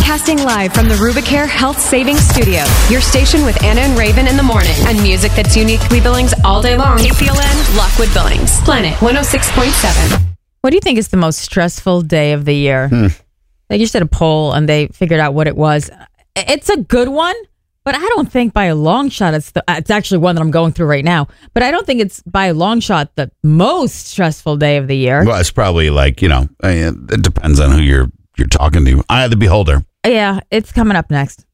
Broadcasting live from the Rubicare Health Savings Studio. Your station with Anna and Raven in the morning. And music that's uniquely Billings all day long. KCLN, Lockwood Billings. Planet 106.7. What do you think is the most stressful day of the year? They just did a poll and they figured out what it was. It's a good one, but I don't think by a long shot it's actually one that I'm going through right now. But I don't think it's by a long shot the most stressful day of the year. Well, it's probably like, it depends on who you're talking to. Eye of the beholder. Yeah, it's coming up next.